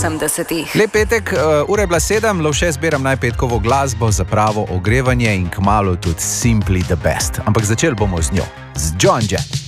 80. Lep petek, ura je bila 7, Lovše zbiram najpetkovo glasbo za pravo ogrevanje in kmalu tudi Simply the Best. Ampak začeli bomo z njo, z Joan Jett.